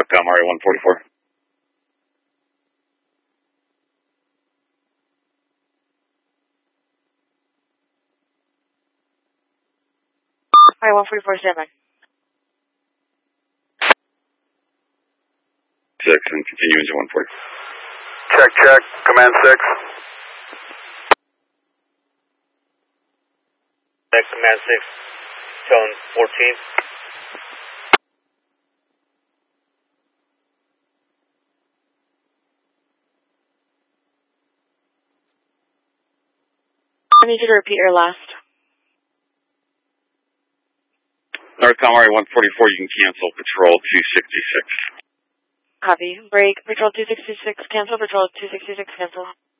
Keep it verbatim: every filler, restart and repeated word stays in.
Northcom R A one forty-four. R A one forty-four, stand by. six and continue into one forty. Check, check. Command six. Next, Command six. Tone fourteen. I need you to repeat your last. Northcom R A one forty-four, you can cancel Patrol two sixty-six. Copy. Break. Patrol two sixty-six, cancel. Patrol two sixty-six, cancel.